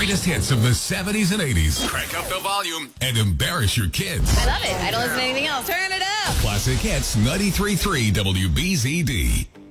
greatest hits of the 70s and 80s. Crank up the volume and embarrass your kids. I love it. I don't listen to anything else. Turn it up. Classic Hits 93.3 WBZD.